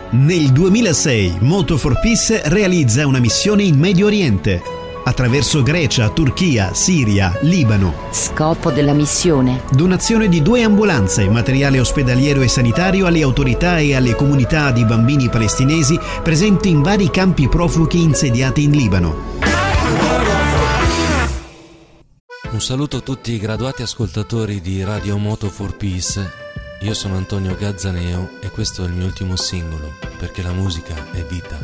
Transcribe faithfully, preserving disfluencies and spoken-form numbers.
Nel duemilasei Moto for Peace realizza una missione in Medio Oriente, attraverso Grecia, Turchia, Siria, Libano. Scopo della missione: donazione di due ambulanze, materiale ospedaliero e sanitario alle autorità e alle comunità di bambini palestinesi presenti in vari campi profughi insediati in Libano. Un saluto a tutti i graduati ascoltatori di Radio Moto for Peace. Io sono Antonio Gazzaneo e questo è il mio ultimo singolo, perché la musica è vita.